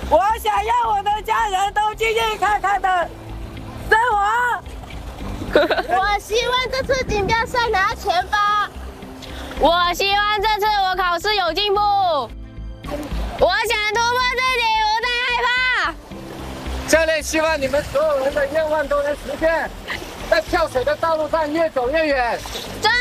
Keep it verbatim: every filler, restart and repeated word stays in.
我想要我的家人都健健康康的生活。 我希望这次锦标赛拿前八。 我希望这次我考试有进步。我想突破自己，不再害怕。 教练希望你们所有人的愿望都能实现，在跳水的道路上越走越远。 加